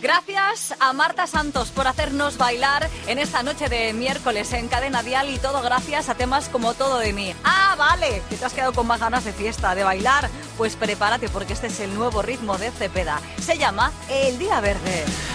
Gracias a Marta Santos por hacernos bailar en esta noche de miércoles en Cadena Dial, y todo gracias a temas como Todo de mí. Ah, vale, que te has quedado con más ganas de fiesta, de bailar. Pues prepárate, porque este es el nuevo ritmo de Cepeda. Se llama El Día Verde.